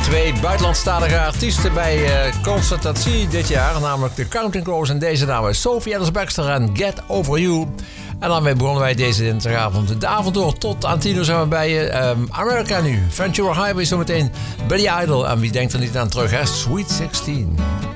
Twee buitenlandstalige artiesten bij Concertatie dit jaar. Namelijk de Counting Crows en deze dame Sophie Ellis-Bextor en Get Over You. En daarmee begonnen wij deze dinsdagavond. De avond door tot aan 10 uur zijn we bij je. America nu. Ventura Highway zometeen. Billy Idol. En wie denkt er niet aan terug, hè? Sweet 16.